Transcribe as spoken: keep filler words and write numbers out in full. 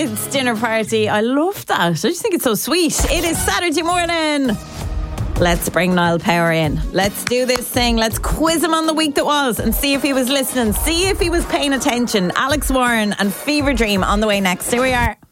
Kids dinner party. I love that. I just think it's so sweet. It is Saturday morning. Let's bring Niall Power in. Let's do this thing. Let's quiz him on the week that was and see if he was listening. See if he was paying attention. Alex Warren and Fever Dream on the way next. Here we are.